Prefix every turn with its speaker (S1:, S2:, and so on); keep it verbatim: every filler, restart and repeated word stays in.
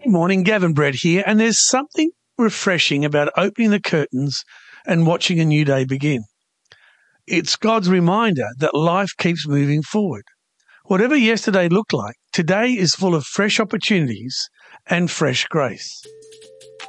S1: Morning, Gavin Brett here, and there's something refreshing about opening the curtains and watching a new day begin. It's God's reminder that life keeps moving forward. Whatever yesterday looked like, today is full of fresh opportunities and fresh grace.